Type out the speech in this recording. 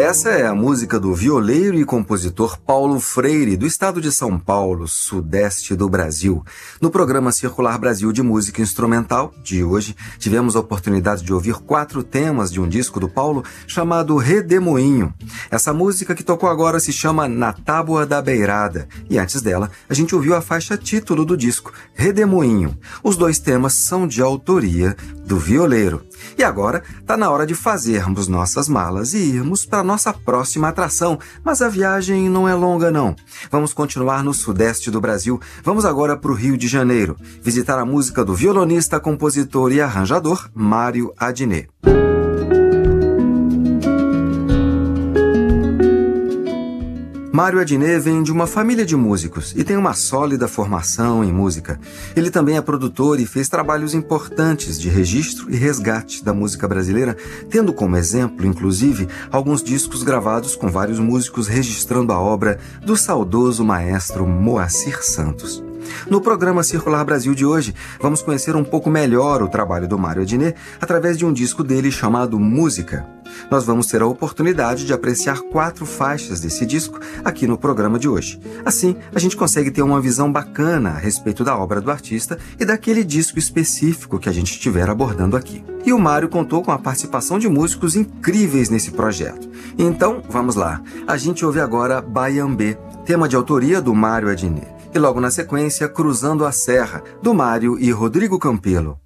Essa é a música do violeiro e compositor Paulo Freire, do estado de São Paulo, sudeste do Brasil. No programa Circular Brasil de Música Instrumental de hoje, tivemos a oportunidade de ouvir 4 temas de um disco do Paulo chamado Redemoinho. Essa música que tocou agora se chama Na Tábua da Beirada, e antes dela a gente ouviu a faixa título do disco, Redemoinho. Os 2 temas são de autoria do violeiro. E agora tá na hora de fazermos nossas malas e irmos para nossa próxima atração, mas a viagem não é longa não. Vamos continuar no sudeste do Brasil. Vamos agora para o Rio de Janeiro, visitar a música do violonista, compositor e arranjador Mário Adnet. Mário Adnet vem de uma família de músicos e tem uma sólida formação em música. Ele também é produtor e fez trabalhos importantes de registro e resgate da música brasileira, tendo como exemplo, inclusive, alguns discos gravados com vários músicos registrando a obra do saudoso maestro Moacir Santos. No programa Circular Brasil de hoje, vamos conhecer um pouco melhor o trabalho do Mário Adnet através de um disco dele chamado Música. Nós vamos ter a oportunidade de apreciar 4 faixas desse disco aqui no programa de hoje. Assim, a gente consegue ter uma visão bacana a respeito da obra do artista e daquele disco específico que a gente estiver abordando aqui. E o Mário contou com a participação de músicos incríveis nesse projeto. Então, vamos lá. A gente ouve agora Baiambê, tema de autoria do Mário Adnet. E logo na sequência, Cruzando a Serra, do Mário e Rodrigo Campelo.